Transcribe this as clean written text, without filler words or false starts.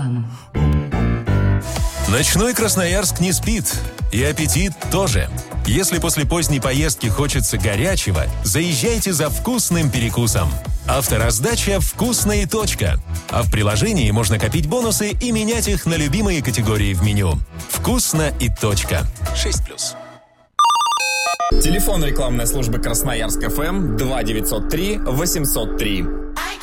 целлофаном. Ночной Красноярск не спит. И аппетит тоже. Если после поздней поездки хочется горячего, заезжайте за вкусным перекусом. Автораздача «Вкусно и точка». А в приложении можно копить бонусы и менять их на любимые категории в меню. «Вкусно и точка». 6+. Телефон рекламной службы Красноярск ФМ 2903 803.